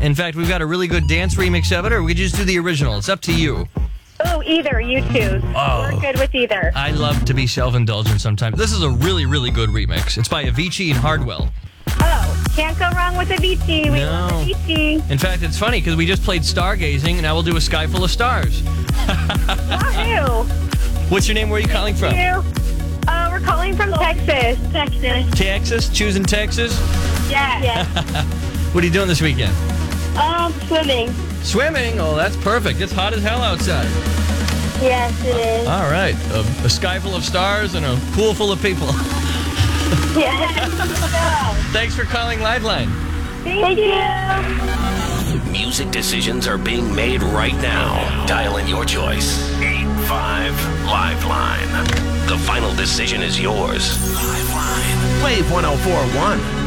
In fact, we've got a really good dance remix of it, or we could just do the original. It's up to you. Oh, either. You choose. Oh. We're good with either. I love to be self-indulgent sometimes. This is a really, really good remix. It's by Avicii and Hardwell. Oh, can't go wrong with Avicii. We love Avicii. In fact, it's funny because we just played Stargazing, and now we'll do A Sky Full of Stars. Wahoo! What's your name? Where are you calling from? We're calling from Texas. Texas? Choosing Texas? Yeah. What are you doing this weekend? Swimming. Swimming? Oh, that's perfect. It's hot as hell outside. Yes, it is. All right. A sky full of stars and a pool full of people. Yeah. Thanks for calling Liveline. Thank you. Music decisions are being made right now. Dial in your choice. 85 Liveline. The final decision is yours. Liveline. Wave 104.1.